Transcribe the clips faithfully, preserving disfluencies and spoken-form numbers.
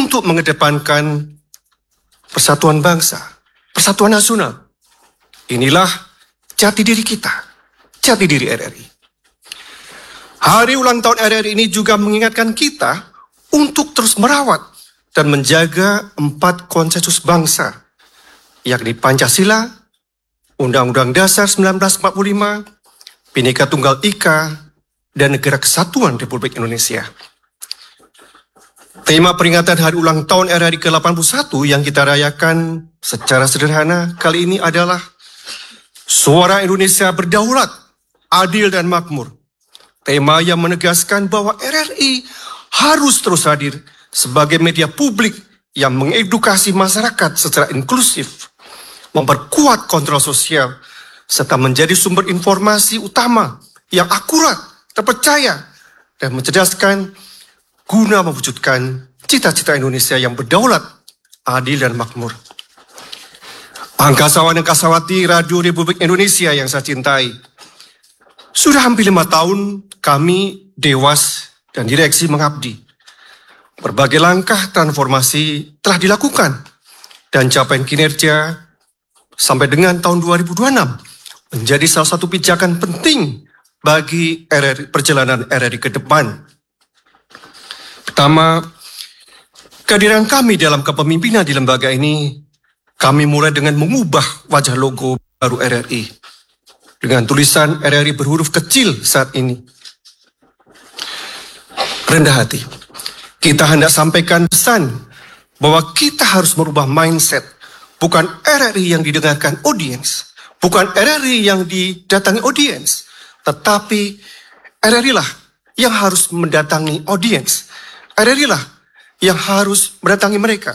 untuk mengedepankan persatuan bangsa, persatuan nasional. Inilah jati diri kita, jati diri R R I. Hari ulang tahun R R I ini juga mengingatkan kita untuk terus merawat dan menjaga empat konsensus bangsa, yakni Pancasila, Undang-Undang Dasar seribu sembilan ratus empat puluh lima, Bhinneka Tunggal Ika, dan Negara Kesatuan Republik Indonesia. Tema peringatan hari ulang tahun R R I ke delapan puluh satu yang kita rayakan secara sederhana kali ini adalah Suara Indonesia Berdaulat, Adil dan Makmur. Tema yang menegaskan bahwa R R I harus terus hadir sebagai media publik yang mengedukasi masyarakat secara inklusif, memperkuat kontrol sosial, serta menjadi sumber informasi utama yang akurat, terpercaya, dan mencerdaskan guna mewujudkan cita-cita Indonesia yang berdaulat, adil, dan makmur. Angkasawan dan Angkasawati Radio Republik Indonesia yang saya cintai, sudah hampir lima tahun kami, Dewas, dan direksi mengabdi. Berbagai langkah transformasi telah dilakukan, dan capaian kinerja sampai dengan tahun dua ribu dua puluh enam menjadi salah satu pijakan penting bagi R R I, perjalanan R R I ke depan. Pertama, kehadiran kami dalam kepemimpinan di lembaga ini, kami mulai dengan mengubah wajah logo baru R R I dengan tulisan R R I berhuruf kecil saat ini. Rendah hati. Kita hendak sampaikan pesan bahwa kita harus merubah mindset. Bukan R R I yang didengarkan audiens, bukan R R I yang didatangi audiens, tetapi R R I lah yang harus mendatangi audiens. R R I lah yang harus mendatangi mereka.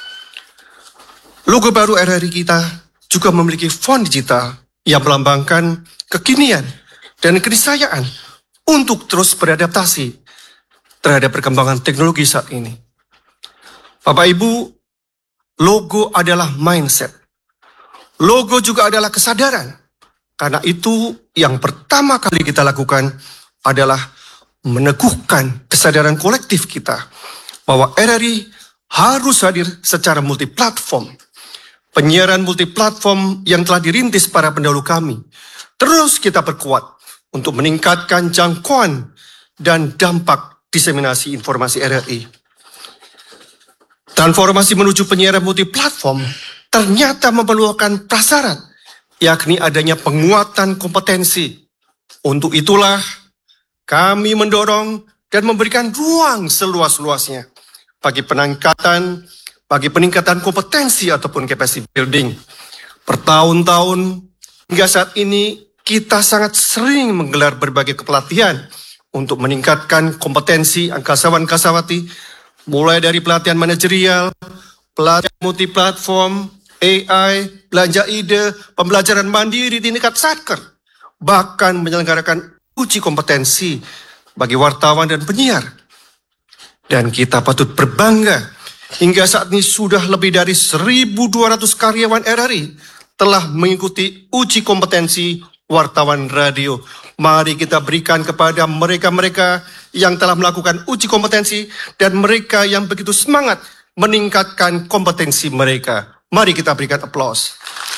Logo baru R R I kita juga memiliki font digital yang melambangkan kekinian dan keniscayaan untuk terus beradaptasi terhadap perkembangan teknologi saat ini. Bapak Ibu, logo adalah mindset. Logo juga adalah kesadaran. Karena itu yang pertama kali kita lakukan adalah meneguhkan kesadaran kolektif kita bahwa R R I harus hadir secara multiplatform. Penyiaran multiplatform yang telah dirintis para pendahulu kami terus kita perkuat untuk meningkatkan jangkauan dan dampak diseminasi informasi R R I. Transformasi menuju penyiaran multiplatform ternyata memerlukan prasyarat, yakni adanya penguatan kompetensi. Untuk itulah kami mendorong dan memberikan ruang seluas-luasnya bagi peningkatan bagi peningkatan kompetensi ataupun capacity building. Bertahun-tahun hingga saat ini kita sangat sering menggelar berbagai kepelatihan untuk meningkatkan kompetensi angkasawan-angkasawati, mulai dari pelatihan manajerial, pelatihan multiplatform, A I, belanja ide, pembelajaran mandiri di tingkat satker, bahkan menyelenggarakan uji kompetensi bagi wartawan dan penyiar. Dan kita patut berbangga, hingga saat ini sudah lebih dari seribu dua ratus karyawan R R I telah mengikuti uji kompetensi wartawan radio. Mari kita berikan kepada mereka-mereka yang telah melakukan uji kompetensi dan mereka yang begitu semangat meningkatkan kompetensi mereka. Mari kita berikan aplaus.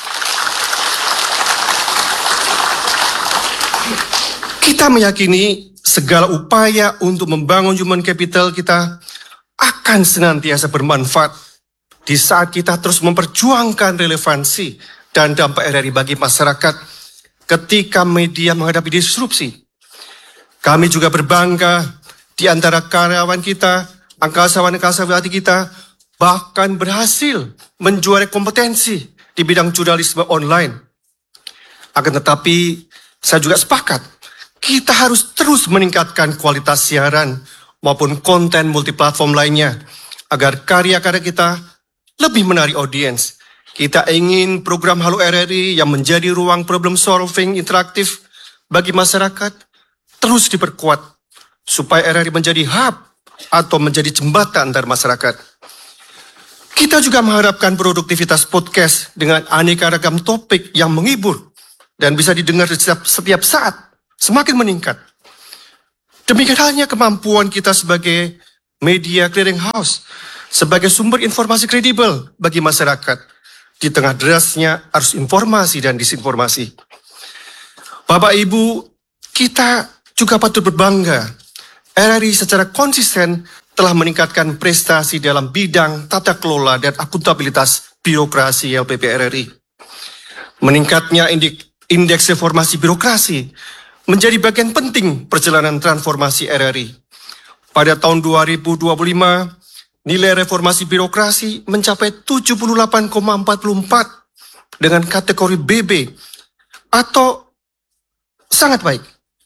Kita meyakini segala upaya untuk membangun human capital kita akan senantiasa bermanfaat di saat kita terus memperjuangkan relevansi dan dampak R R I bagi masyarakat ketika media menghadapi disrupsi. Kami juga berbangga di antara karyawan kita, angkasawan-angkasawati kita, bahkan berhasil menjuarai kompetensi di bidang jurnalisme online. Akan tetapi, saya juga sepakat, kita harus terus meningkatkan kualitas siaran maupun konten multiplatform lainnya, agar karya-karya kita lebih menarik audiens. Kita ingin program Halo R R I yang menjadi ruang problem solving interaktif bagi masyarakat terus diperkuat, supaya R R I menjadi hub atau menjadi jembatan antar masyarakat. Kita juga mengharapkan produktivitas podcast dengan aneka ragam topik yang menghibur dan bisa didengar setiap, setiap saat semakin meningkat. Demikian halnya kemampuan kita sebagai media clearing house, sebagai sumber informasi kredibel bagi masyarakat di tengah derasnya arus informasi dan disinformasi. Bapak Ibu, kita juga patut berbangga. R R I secara konsisten telah meningkatkan prestasi dalam bidang tata kelola dan akuntabilitas birokrasi L P P R R I. Meningkatnya indeks, indeks reformasi birokrasi menjadi bagian penting perjalanan transformasi R R I. Pada tahun dua ribu dua puluh lima, nilai reformasi birokrasi mencapai tujuh puluh delapan koma empat puluh empat dengan kategori B B atau sangat baik.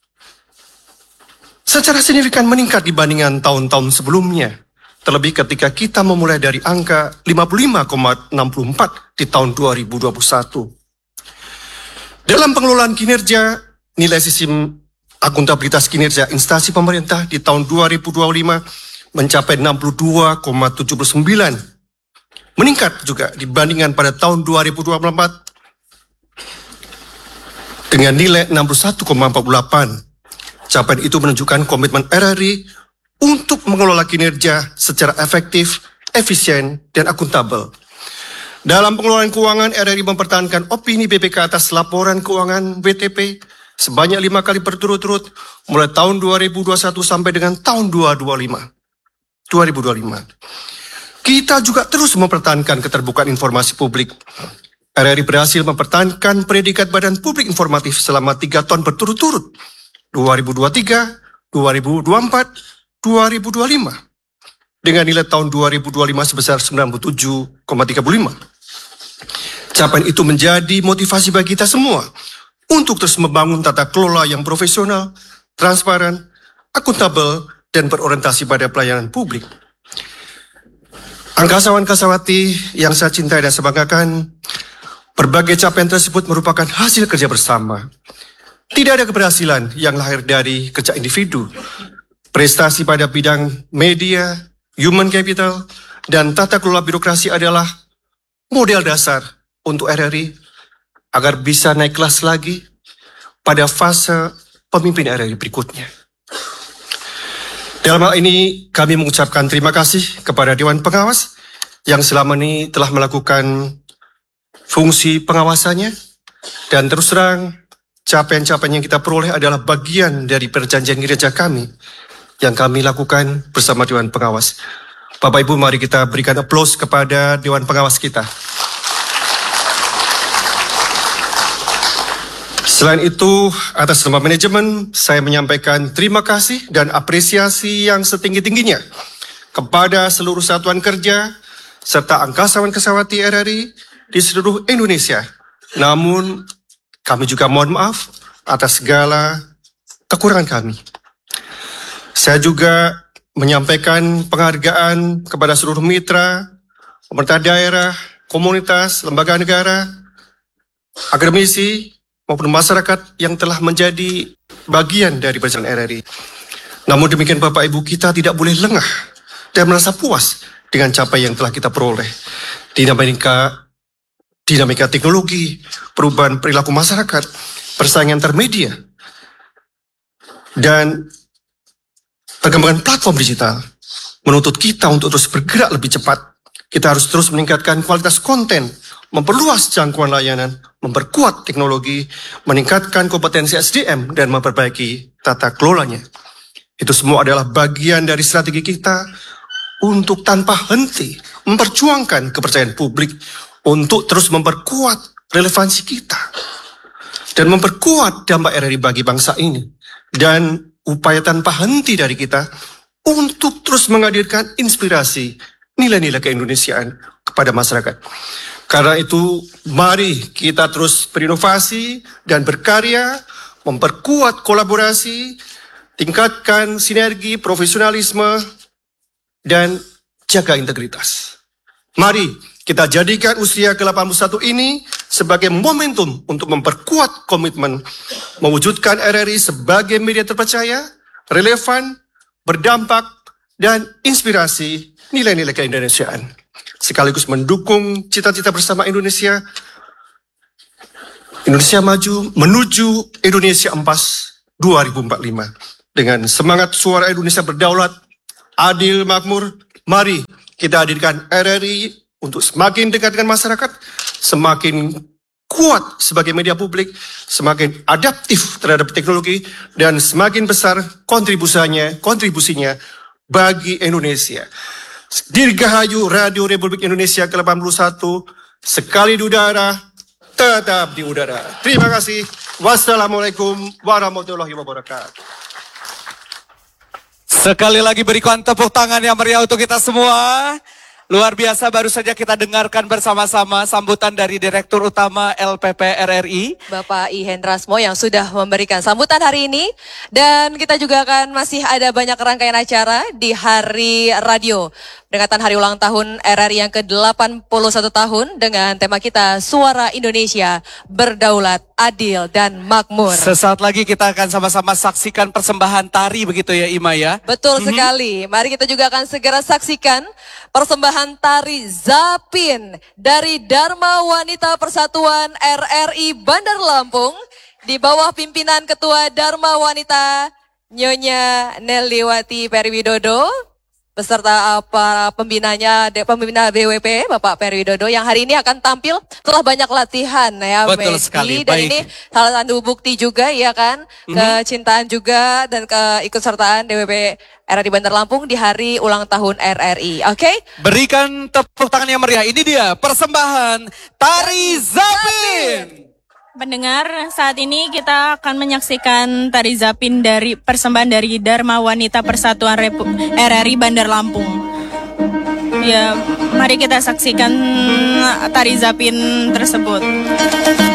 Secara signifikan meningkat dibandingkan tahun-tahun sebelumnya. Terlebih ketika kita memulai dari angka lima puluh lima koma enam puluh empat di tahun dua ribu dua puluh satu. Dalam pengelolaan kinerja, nilai sistem akuntabilitas kinerja instansi pemerintah di tahun dua ribu dua puluh lima mencapai enam puluh dua koma tujuh puluh sembilan. Meningkat juga dibandingkan pada tahun dua ribu dua puluh empat dengan nilai enam puluh satu koma empat puluh delapan. Capaian itu menunjukkan komitmen R R I untuk mengelola kinerja secara efektif, efisien, dan akuntabel. Dalam pengelolaan keuangan, R R I mempertahankan opini B P K atas laporan keuangan W T P sebanyak lima kali berturut-turut mulai tahun dua ribu dua puluh satu sampai dengan tahun dua ribu dua puluh lima. Kita juga terus mempertahankan keterbukaan informasi publik. R R I berhasil mempertahankan predikat Badan Publik Informatif selama tiga tahun berturut-turut, dua ribu dua puluh tiga, dua ribu dua puluh empat, dua ribu dua puluh lima, dengan nilai tahun dua ribu dua puluh lima sebesar sembilan puluh tujuh koma tiga puluh lima. Capaian itu menjadi motivasi bagi kita semua untuk terus membangun tata kelola yang profesional, transparan, akuntabel, dan berorientasi pada pelayanan publik. Angkasawan-kasawati yang saya cintai dan saya banggakan, berbagai capaian tersebut merupakan hasil kerja bersama. Tidak ada keberhasilan yang lahir dari kerja individu. Prestasi pada bidang media, human capital, dan tata kelola birokrasi adalah model dasar untuk R R I agar bisa naik kelas lagi pada fase pemimpin R R I berikutnya. Dalam hal ini, kami mengucapkan terima kasih kepada Dewan Pengawas yang selama ini telah melakukan fungsi pengawasannya, dan terus terang, capaian-capaian yang kita peroleh adalah bagian dari perjanjian kinerja kami yang kami lakukan bersama Dewan Pengawas. Bapak Ibu, mari kita berikan aplaus kepada Dewan Pengawas kita. Selain itu, atas nama manajemen, saya menyampaikan terima kasih dan apresiasi yang setinggi-tingginya kepada seluruh satuan kerja serta angkasawan-kasawati R R I di seluruh Indonesia. Namun, kami juga mohon maaf atas segala kekurangan kami. Saya juga menyampaikan penghargaan kepada seluruh mitra, pemerintah daerah, komunitas, lembaga negara, akademisi, maupun masyarakat yang telah menjadi bagian dari perjalanan R R I. Namun demikian Bapak Ibu, kita tidak boleh lengah dan merasa puas dengan capaian yang telah kita peroleh. Dinamika, dinamika teknologi, perubahan perilaku masyarakat, persaingan antar media, dan perkembangan platform digital menuntut kita untuk terus bergerak lebih cepat. Kita harus terus meningkatkan kualitas konten, memperluas jangkauan layanan, memperkuat teknologi, meningkatkan kompetensi S D M, dan memperbaiki tata kelolanya. Itu semua adalah bagian dari strategi kita untuk tanpa henti memperjuangkan kepercayaan publik, untuk terus memperkuat relevansi kita, dan memperkuat dampak R R I bagi bangsa ini, dan upaya tanpa henti dari kita untuk terus menghadirkan inspirasi nilai-nilai keindonesiaan kepada masyarakat. Karena itu, mari kita terus berinovasi dan berkarya, memperkuat kolaborasi, tingkatkan sinergi, profesionalisme, dan jaga integritas. Mari kita jadikan usia ke delapan puluh satu ini sebagai momentum untuk memperkuat komitmen mewujudkan R R I sebagai media terpercaya, relevan, berdampak, dan inspirasi nilai-nilai keindonesiaan, sekaligus mendukung cita-cita bersama Indonesia, Indonesia maju menuju Indonesia Emas dua ribu empat puluh lima. Dengan semangat suara Indonesia berdaulat, adil, makmur, mari kita hadirkan R R I untuk semakin dekat dengan masyarakat, semakin kuat sebagai media publik, semakin adaptif terhadap teknologi, dan semakin besar kontribusinya, kontribusinya bagi Indonesia. Dirgahayu Radio Republik Indonesia ke delapan puluh satu, sekali di udara, tetap di udara. Terima kasih. Wassalamualaikum warahmatullahi wabarakatuh. Sekali lagi berikan tepuk tangan yang meriah untuk kita semua. Luar biasa, baru saja kita dengarkan bersama-sama sambutan dari Direktur Utama L P P R R I, Bapak I Hendrasmo, yang sudah memberikan sambutan hari ini. Dan kita juga akan masih ada banyak rangkaian acara di Hari Radio, peringatan hari ulang tahun R R I yang ke delapan puluh satu tahun dengan tema kita Suara Indonesia Berdaulat, Adil, dan Makmur. Sesaat lagi kita akan sama-sama saksikan persembahan tari begitu ya Ima ya. Betul Mhm. sekali. Mari kita juga akan segera saksikan persembahan tari Zapin dari Dharma Wanita Persatuan R R I Bandar Lampung di bawah pimpinan Ketua Dharma Wanita Nyonya Nelliwati Periwidodo beserta para pembinanya, de- pembina B W P Bapak Periwidodo yang hari ini akan tampil setelah banyak latihan ya. Betul Medi. sekali, Dan baik. ini salah satu bukti juga ya kan, kecintaan juga dan keikutsertaan D W P R R I Bandar Lampung di hari ulang tahun R R I. Oke? Berikan tepuk tangan yang meriah. Ini dia persembahan Tari Zapin. Pendengar, saat ini kita akan menyaksikan tari Zapin dari persembahan dari Dharma Wanita Persatuan Repu- R R I Bandar Lampung. Ya, mari kita saksikan tari Zapin tersebut.